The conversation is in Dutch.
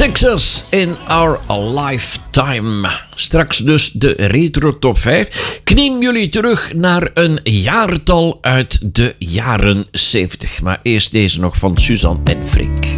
Success in Our Lifetime. Straks dus de Retro Top 5. Ik neem jullie terug naar een jaartal uit de jaren 70. Maar eerst deze nog van Suzanne en Freek.